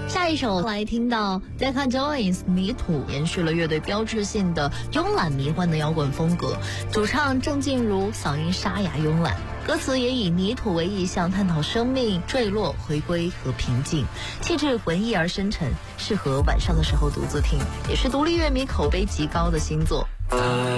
下一首来听到 Decca Joins 泥土，延续了乐队标志性的慵懒迷幻的摇滚风格。主唱郑静茹嗓音沙哑慵懒，歌词也以泥土为意象，探讨生命坠落、回归和平静，气质文艺而深沉，适合晚上的时候独自听，也是独立乐迷口碑极高的新作。